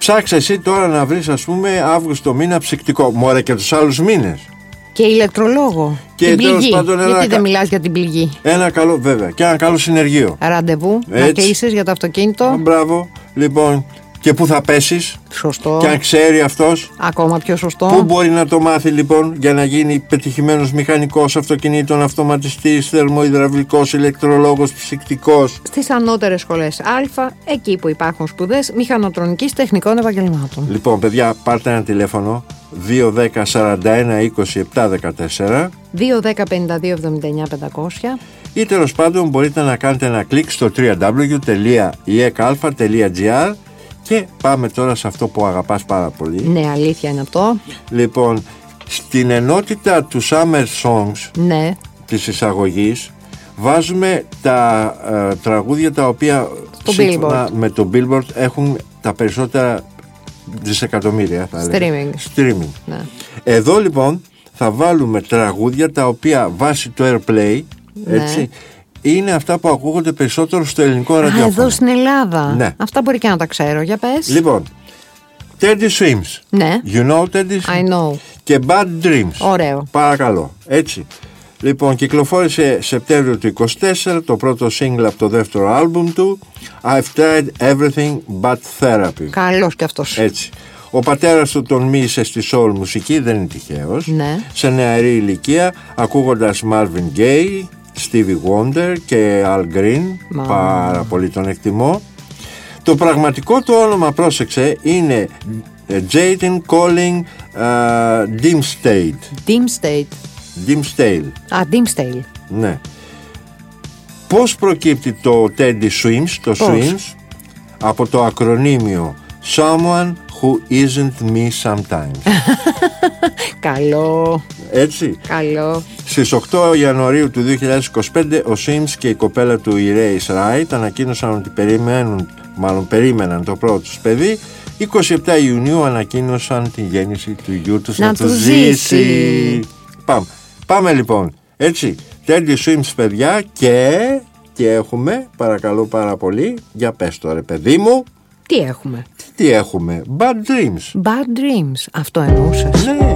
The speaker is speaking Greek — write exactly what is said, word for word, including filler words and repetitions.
Ψάξε εσύ τώρα να βρεις, ας πούμε, Αύγουστο μήνα ψυκτικό. Μωρέ, και τους άλλους μήνες. Και ηλεκτρολόγο. Και την πληγή. Πάντων, γιατί δεν κα... μιλάς για την πληγή. Ένα καλό, βέβαια. Και ένα καλό συνεργείο. Ραντεβού. Έτσι. Να κλείσεις για το αυτοκίνητο. Α, μπράβο. Λοιπόν, και πού θα πέσεις. Σωστό. Και αν ξέρει αυτός. Ακόμα πιο σωστό. Πού μπορεί να το μάθει λοιπόν για να γίνει πετυχημένος μηχανικός αυτοκινήτων, αυτοματιστής, θερμοϊδραυλικός, ηλεκτρολόγος, ψυκτικός. Στις ανώτερες σχολές Α, εκεί που υπάρχουν σπουδές μηχανοτρονικής τεχνικών επαγγελμάτων. Λοιπόν, παιδιά, πάρτε ένα τηλέφωνο δύο δέκα σαράντα ένα είκοσι επτά δεκατέσσερα, δύο δέκα πενήντα δύο εβδομήντα εννιά πεντακόσια, ή τέλος πάντων μπορείτε να κάνετε ένα κλικ στο double-u double-u double-u τελεία ι ε κ α τελεία τζι άρ. Και πάμε τώρα σε αυτό που αγαπάς πάρα πολύ. Ναι, αλήθεια είναι αυτό. Λοιπόν, στην ενότητα του Summer Songs, ναι, της εισαγωγής, βάζουμε τα ε, τραγούδια τα οποία σύμφωνα με το Billboard έχουν τα περισσότερα δισεκατομμύρια, θα Streaming. Streaming. Ναι. Εδώ λοιπόν θα βάλουμε τραγούδια τα οποία βάσει το Airplay, έτσι, ναι, είναι αυτά που ακούγονται περισσότερο στο ελληνικό ραδιόφωνο. Α, εδώ στην Ελλάδα. Ναι. Αυτά μπορεί και να τα ξέρω. Για πες. Λοιπόν, Teddy Swims. Ναι. You know Teddy Swims. I know. Και Bad Dreams. Ωραίο. Παρακαλώ. Έτσι. Λοιπόν, κυκλοφόρησε Σεπτέμβριο του είκοσι τέσσερα το πρώτο single από το δεύτερο άλμπουμ του, I've tried everything but therapy. Καλός κι αυτός. Έτσι. Ο πατέρας του τον μίλησε στη soul μουσική, δεν είναι τυχαίος. Ναι. Σε νεαρή ηλικία, ακούγοντας Marvin Gaye, Stevie Wonder και Al Green. Μα. Πάρα πολύ τον εκτιμώ. Το πραγματικό του όνομα, πρόσεξε, είναι Jayden Colin uh, Dimstade. Dimstade. Dimstale. Α, Dimstale. Ναι. Πώς προκύπτει το Teddy Swims, το Πώς? Swims, από το ακρονίμιο Someone who isn't me sometimes. Καλό. Έτσι. Καλό. Στις οκτώ Ιανουαρίου του δύο χιλιάδες είκοσι πέντε ο Sims και η κοπέλα του η Ray Wright ανακοίνωσαν ότι περιμένουν, μάλλον περίμεναν το πρώτο τους παιδί. είκοσι επτά Ιουνίου ανακοίνωσαν την γέννηση του γιού τους να, να του ζήσει. ζήσει. Πάμε. Πάμε λοιπόν. Έτσι. Teddy Swims, παιδιά, και, και έχουμε, παρακαλώ πάρα πολύ, για πες το ρε παιδί μου. Τι έχουμε. Τι έχουμε. Bad Dreams. Bad Dreams. Αυτό εννοούσες. Ναι.